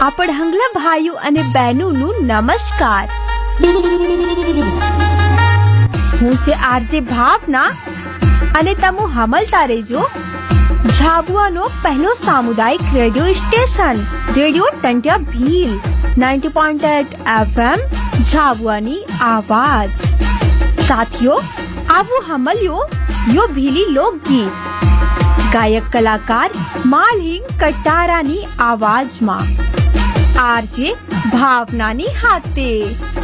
આપણ હંગલા ભાઈઓ અને બહેનોનું નમસ્કાર. હું છે આરજે ભાવના અને તમે હમલતા રહેજો ઝાબુઆનો પહેલો સામુદાયિક radio station radio ટંટિયા Bhil 90.8 FM ઝાબુઆની आवाज. साथियों आवो हमलियो यो भीली लोकगीत गायक कलाकार मालहिंग कटारानी आवाज में आरजे भावनानी हाथे.